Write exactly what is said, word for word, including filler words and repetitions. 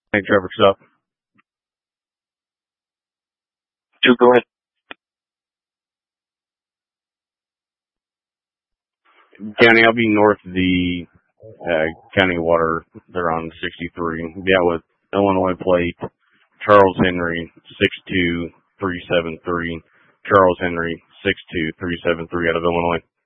Hey, Trevor, what's up? Two, go ahead. County, I'll be north of the uh, county water. They're on sixty-three. Yeah, with Illinois plate, Charles Henry, six two three seven three. Charles Henry, six two three seven three out of Illinois.